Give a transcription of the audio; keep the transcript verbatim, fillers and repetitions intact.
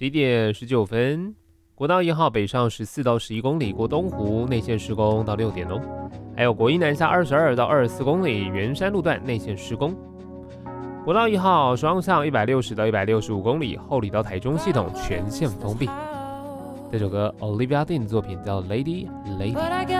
十一点十九分，国道一号北上十四到十一公里过东湖内线施工到六点哦。还有国一南下二十二到二十四公里圆山路段内线施工。国道一号双向一百六十到一百六十五公里后里到台中系统全线封闭。这首歌 Olivia Dean 作品叫 Lady Lady。